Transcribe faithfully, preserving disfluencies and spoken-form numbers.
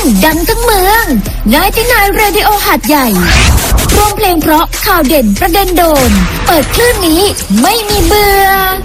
ดังทั้งเมืองนายที่นายเรดิโอหาดใหญ่รวมเพลงเพราะข่าวเด่นประเด็นโดนเปิดคลื่นนี้ไม่มีเบื่อ